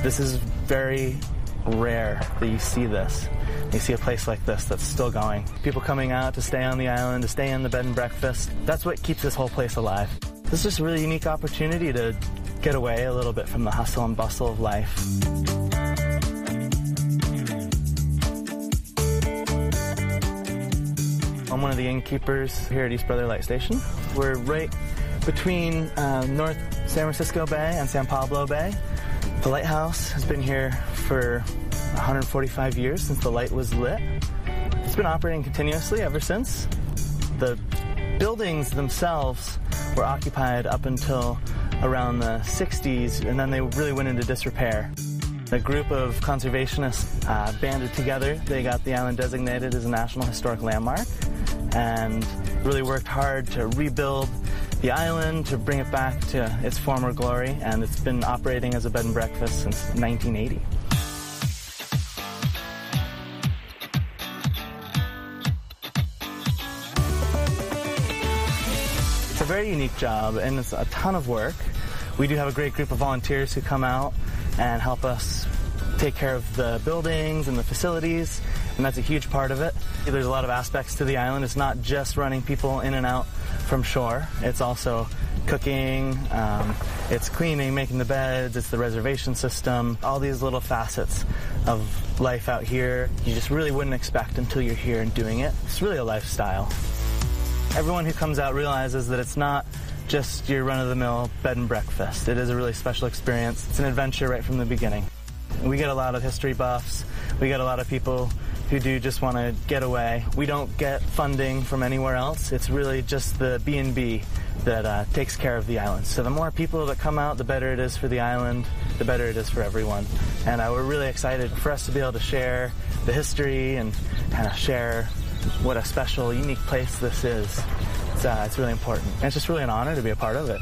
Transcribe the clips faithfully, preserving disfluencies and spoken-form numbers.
This is very rare that you see this. You see a place like this that's still going. People coming out to stay on the island, to stay in the bed and breakfast. That's what keeps this whole place alive. This is just a really unique opportunity to get away a little bit from the hustle and bustle of life. I'm one of the innkeepers here at East Brother Light Station. We're right between uh, North San Francisco Bay and San Pablo Bay. The lighthouse has been here for one hundred forty-five years since the light was lit. It's been operating continuously ever since. The buildings themselves were occupied up until around the sixties, and then they really went into disrepair. A group of conservationists uh, banded together. They got the island designated as a National Historic Landmark and really worked hard to rebuild the island, to bring it back to its former glory, and it's been operating as a bed and breakfast since nineteen eighty. It's a very unique job, and it's a ton of work. We do have a great group of volunteers who come out and help us take care of the buildings and the facilities, and that's a huge part of it. There's a lot of aspects to the island. It's not just running people in and out from shore. It's also cooking, um, it's cleaning, making the beds, it's the reservation system, all these little facets of life out here you just really wouldn't expect until you're here and doing it. It's really a lifestyle. Everyone who comes out realizes that it's not just your run-of-the-mill bed and breakfast. It is a really special experience. It's an adventure right from the beginning. We get a lot of history buffs. We get a lot of people who do just want to get away. We don't get funding from anywhere else. It's really just the B and B that uh, takes care of the island. So the more people that come out, the better it is for the island, the better it is for everyone. And uh, we're really excited for us to be able to share the history and kind of share what a special, unique place this is. It's, uh, it's really important. And it's just really an honor to be a part of it.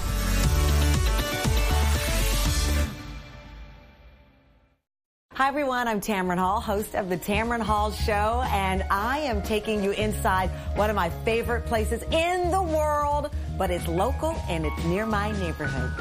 Hi everyone, I'm Tamron Hall, host of the Tamron Hall Show, and I am taking you inside one of my favorite places in the world, but it's local and it's near my neighborhood.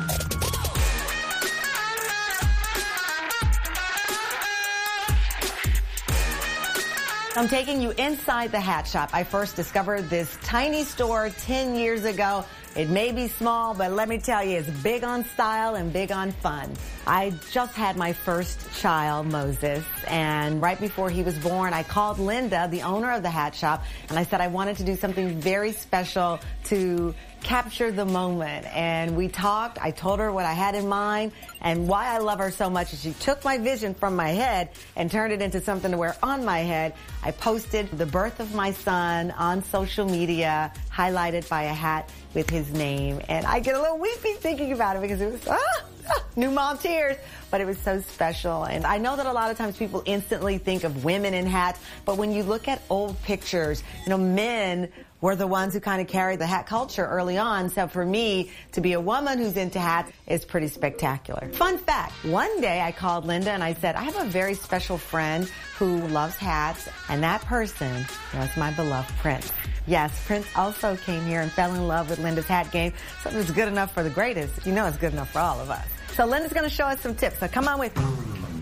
I'm taking you inside the hat shop. I first discovered this tiny store ten years ago. It may be small, but let me tell you, it's big on style and big on fun. I just had my first child, Moses, and right before he was born, I called Linda, the owner of the hat shop, and I said I wanted to do something very special to capture the moment. And we talked. I told her what I had in mind and why I love her so much. And she took my vision from my head and turned it into something to wear on my head. I posted the birth of my son on social media, highlighted by a hat with his name. And I get a little weepy thinking about it because it was, ah, ah, new mom tears. But it was so special. And I know that a lot of times people instantly think of women in hats, but when you look at old pictures, you know, men were the ones who kind of carried the hat culture early on. So for me, to be a woman who's into hats is pretty spectacular. Fun fact, one day I called Linda and I said, I have a very special friend who loves hats, and that person was my beloved Prince. Yes, Prince also came here and fell in love with Linda's hat game. So if it's good enough for the greatest, you know it's good enough for all of us. So Linda's going to show us some tips. So come on with me.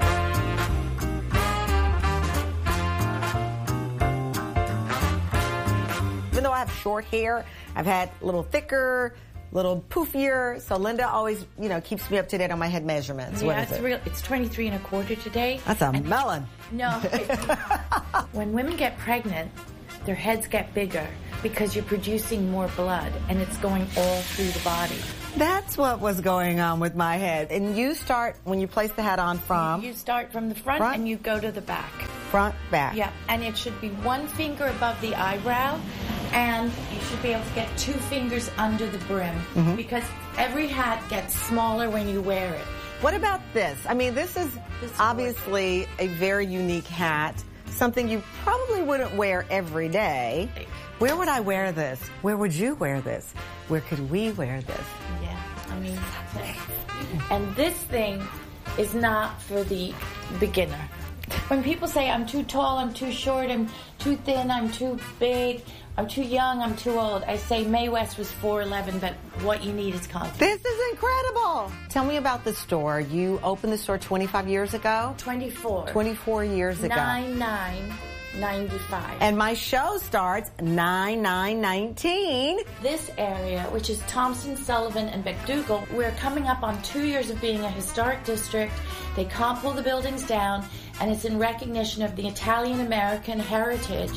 Even though I have short hair, I've had a little thicker, a little poofier. So Linda always, you know, keeps me up to date on my head measurements. Yeah, what is it's it? real. It's twenty-three and a quarter today. That's a and melon. No. When women get pregnant, their heads get bigger because you're producing more blood and it's going all through the body. That's what was going on with my head. And you start, when you place the hat on from? You start from the front, front? and you go to the back. Front, back. Yeah, and it should be one finger above the eyebrow, and you should be able to get two fingers under the brim, mm-hmm. because every hat gets smaller when you wear it. What about this? I mean, this is, this is obviously a very unique hat, something you probably wouldn't wear every day. Where would I wear this? Where would you wear this? Where could we wear this? Yeah, I mean, and this thing is not for the beginner. When people say I'm too tall, I'm too short, I'm too thin, I'm too big, I'm too young, I'm too old, I say Mae West was four eleven, but what you need is confidence. This is incredible. Tell me about the store. You opened the store twenty-five years ago? twenty-four. twenty-four years ago. nine nine ninety-five. And my show starts nine nine nineteen. This area, which is Thompson, Sullivan, and McDougal, we're coming up on two years of being a historic district. They can't pull the buildings down, and it's in recognition of the Italian-American heritage.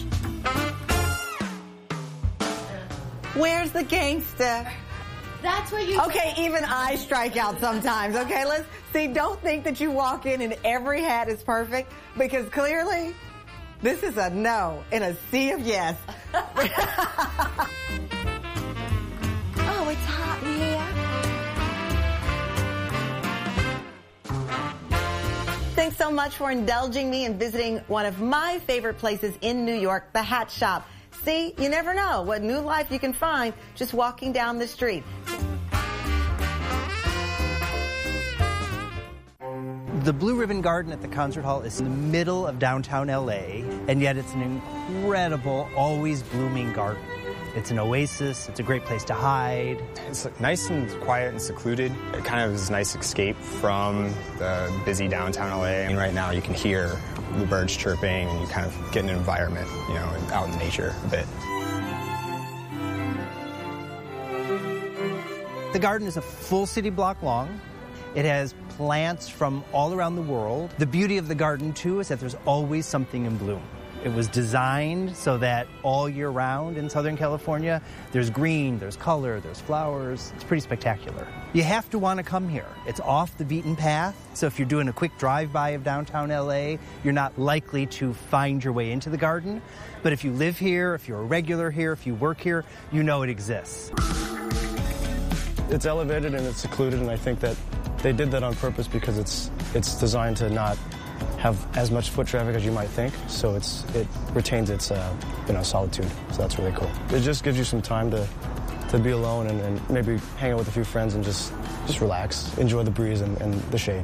Where's the gangster? That's what you... Okay, even I strike out sometimes, okay? Let's see, don't think that you walk in and every hat is perfect, because clearly this is a no in a sea of yes. Oh, it's hot in here. Thanks so much for indulging me in visiting one of my favorite places in New York, the Hat Shop. See, you never know what new life you can find just walking down the street. The Blue Ribbon Garden at the Concert Hall is in the middle of downtown L A, and yet it's an incredible, always blooming garden. It's an oasis. It's a great place to hide. It's nice and quiet and secluded. It kind of is a nice escape from the busy downtown L A. And right now you can hear the birds chirping, and you kind of get an environment, you know, out in nature a bit. The garden is a full city block long. It has plants from all around the world. The beauty of the garden, too, is that there's always something in bloom. It was designed so that all year round in Southern California, there's green, there's color, there's flowers. It's pretty spectacular. You have to want to come here. It's off the beaten path, so if you're doing a quick drive-by of downtown L A, you're not likely to find your way into the garden. But if you live here, if you're a regular here, if you work here, you know it exists. It's elevated and it's secluded, and I think that they did that on purpose because it's it's designed to not have as much foot traffic as you might think, so it's it retains its uh, you know solitude. So that's really cool. It just gives you some time to to be alone and, and maybe hang out with a few friends and just just relax, enjoy the breeze and, and the shade.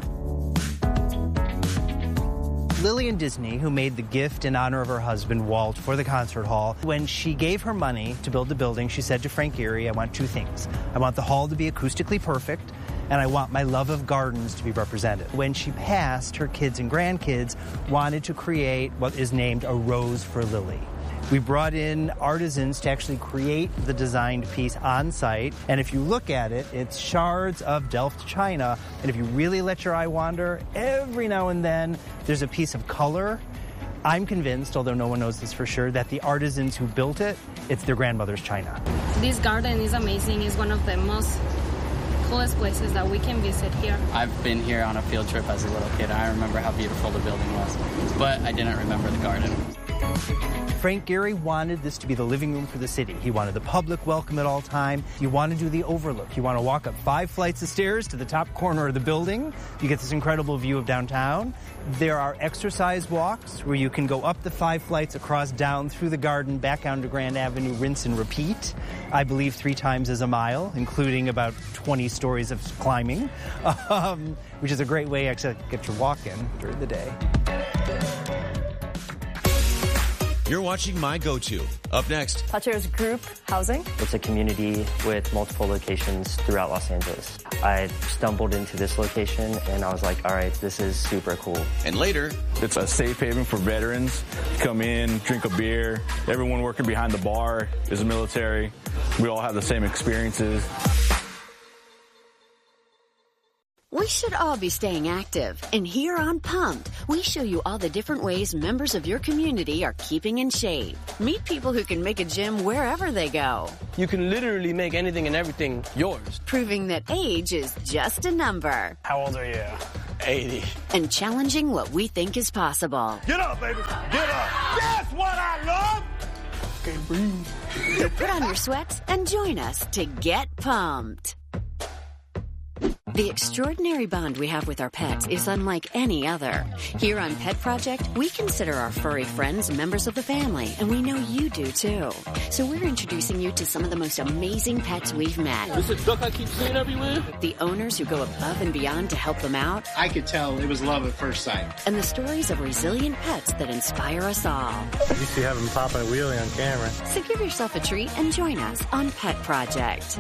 Lillian Disney, who made the gift in honor of her husband, Walt, for the concert hall, when she gave her money to build the building, she said to Frank Gehry, I want two things. I want the hall to be acoustically perfect, and I want my love of gardens to be represented. When she passed, her kids and grandkids wanted to create what is named a Rose for Lily. We brought in artisans to actually create the designed piece on site, and if you look at it, it's shards of Delft china, and if you really let your eye wander, every now and then there's a piece of color. I'm convinced, although no one knows this for sure, that the artisans who built it, it's their grandmother's china. This garden is amazing. It's one of the most coolest places that we can visit here. I've been here on a field trip as a little kid. I remember how beautiful the building was, but I didn't remember the garden. Frank Gehry wanted this to be the living room for the city. He wanted the public welcome at all time. You want to do the overlook. You want to walk up five flights of stairs to the top corner of the building. You get this incredible view of downtown. There are exercise walks where you can go up the five flights, across, down, through the garden, back onto Grand Avenue, rinse and repeat. I believe three times as a mile, including about twenty stories of climbing, um, which is a great way actually to get your walk in during the day. You're watching My Go-To. Up next, Pacheco's Group Housing. It's a community with multiple locations throughout Los Angeles. I stumbled into this location and I was like, all right, this is super cool. And later, it's a safe haven for veterans. Come in, drink a beer. Everyone working behind the bar is military. We all have the same experiences. We should all be staying active, and here on Pumped, we show you all the different ways members of your community are keeping in shape. Meet people who can make a gym wherever they go. You can literally make anything and everything yours. Proving that age is just a number. How old are you? eighty. And challenging what we think is possible. Get up, baby. Get up. That's what I love. Okay, breathe. So put on your sweats and join us to get pumped. The extraordinary bond we have with our pets is unlike any other. Here on Pet Project, we consider our furry friends members of the family, and we know you do too. So we're introducing you to some of the most amazing pets we've met. This is a duck I keep seeing everywhere. The owners who go above and beyond to help them out. I could tell it was love at first sight. And the stories of resilient pets that inspire us all. You see having popping a wheelie on camera. So give yourself a treat and join us on Pet Project.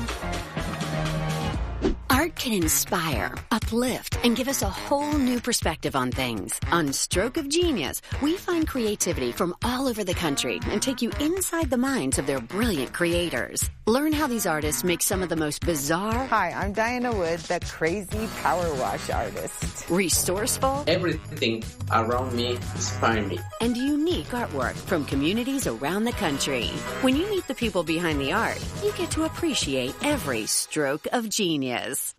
Art can inspire, uplift, and give us a whole new perspective on things. On Stroke of Genius, we find creativity from all over the country and take you inside the minds of their brilliant creators. Learn how these artists make some of the most bizarre... Hi, I'm Diana Wood, the crazy power wash artist. Resourceful... Everything around me inspires me. And unique artwork from communities around the country. When you meet the people behind the art, you get to appreciate every stroke of genius.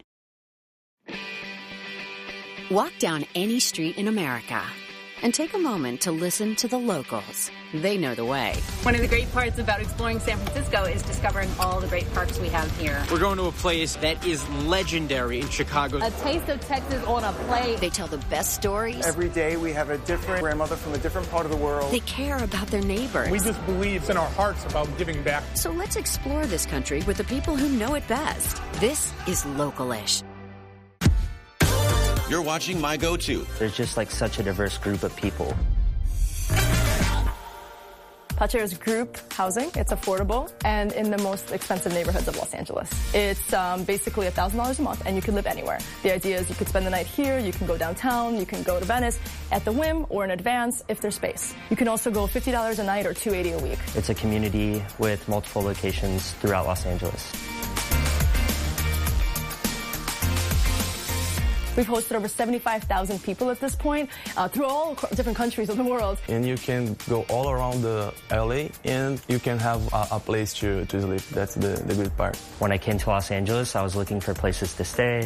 Walk down any street in America and take a moment to listen to the locals. They know the way. One of the great parts about exploring San Francisco is discovering all the great parks we have here. We're going to a place that is legendary in Chicago. A taste of Texas on a plate. They tell the best stories. Every day we have a different grandmother from a different part of the world. They care about their neighbors. We just believe in our hearts about giving back. So let's explore this country with the people who know it best. This is Local-ish. You're watching My Go-To. There's just like such a diverse group of people. Pod Share is group housing. It's affordable and in the most expensive neighborhoods of Los Angeles. It's um, basically one thousand dollars a month and you can live anywhere. The idea is you could spend the night here, you can go downtown, you can go to Venice at the whim or in advance if there's space. You can also go fifty dollars a night or two hundred eighty dollars a week. It's a community with multiple locations throughout Los Angeles. We've hosted over seventy-five thousand people at this point uh, through all different countries of the world. And you can go all around the L A and you can have a, a place to, to sleep. That's the, the good part. When I came to Los Angeles, I was looking for places to stay.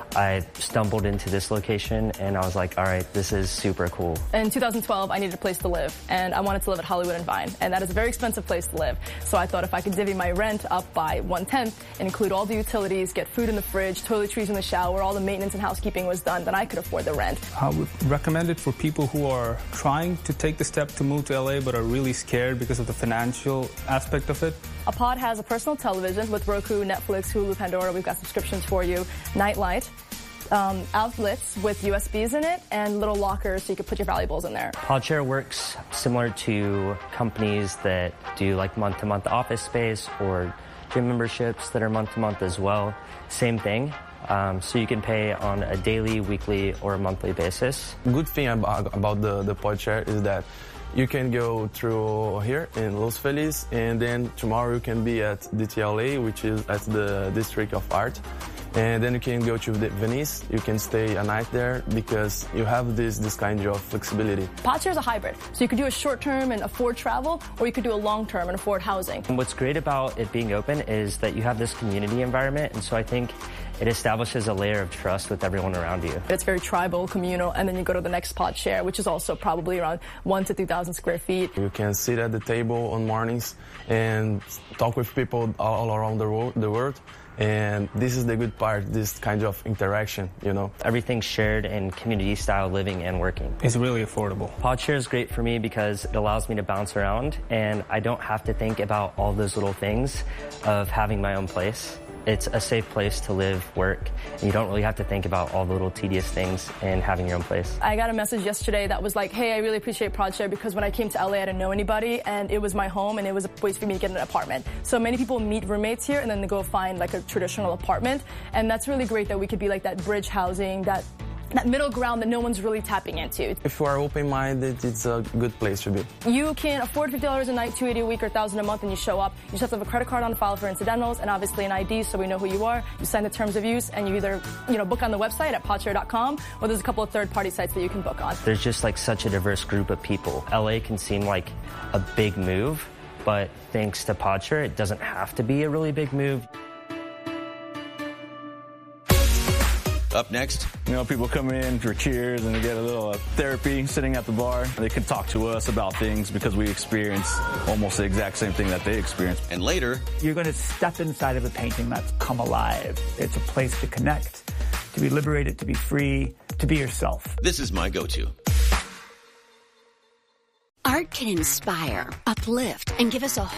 I stumbled into this location and I was like, all right, this is super cool. In two thousand twelve, I needed a place to live and I wanted to live at Hollywood and Vine. And that is a very expensive place to live. So I thought if I could divvy my rent up by one-tenth and include all the utilities, get food in the fridge, toiletries in the shower, all the maintenance and housekeeping was done, then I could afford the rent. I would recommend it for people who are trying to take the step to move to L A but are really scared because of the financial aspect of it. A pod has a personal television with Roku, Netflix, Hulu, Pandora. We've got subscriptions for you. Nightlight. Um, outlets with U S Bs in it and little lockers so you can put your valuables in there. Pod Share works similar to companies that do like month-to-month office space or gym memberships that are month-to-month as well. Same thing. Um, so you can pay on a daily, weekly, or monthly basis. Good thing about, about the, the Pod Share is that you can go through here in Los Feliz and then tomorrow you can be at D T L A, which is at the District of Art. And then you can go to Venice, you can stay a night there because you have this this kind of flexibility. Pod Share is a hybrid, so you could do a short-term and afford travel, or you could do a long-term and afford housing. And what's great about it being open is that you have this community environment, and so I think it establishes a layer of trust with everyone around you. It's very tribal, communal, and then you go to the next Pod Share, which is also probably around one to three thousand square feet. You can sit at the table on mornings and talk with people all around the world. The world. And this is the good part, this kind of interaction, you know. Everything's shared in community-style living and working. It's really affordable. Pod Share is great for me because it allows me to bounce around, and I don't have to think about all those little things of having my own place. It's a safe place to live, work, and you don't really have to think about all the little tedious things in having your own place. I got a message yesterday that was like, hey, I really appreciate Pod Share because when I came to L A, I didn't know anybody, and it was my home, and it was a place for me to get an apartment. So many people meet roommates here, and then they go find like a traditional apartment, and that's really great that we could be like that bridge housing, that that middle ground that no one's really tapping into. If you are open-minded, it's a good place to be. You can afford fifty dollars a night, two hundred eighty dollars a week, or one thousand dollars a month, and you show up. You just have to have a credit card on file for incidentals, and obviously an I D so we know who you are. You sign the terms of use, and you either, you know, book on the website at pod share dot com, or there's a couple of third-party sites that you can book on. There's just like such a diverse group of people. L A can seem like a big move, but thanks to Pod Share, it doesn't have to be a really big move. Up next. You know, people come in for cheers and they get a little uh, therapy sitting at the bar. They can talk to us about things because we experience almost the exact same thing that they experience. And later, you're going to step inside of a painting that's come alive. It's a place to connect. to be liberated, to be free, to be yourself. This is My Go-To. Art can inspire, uplift, and give us a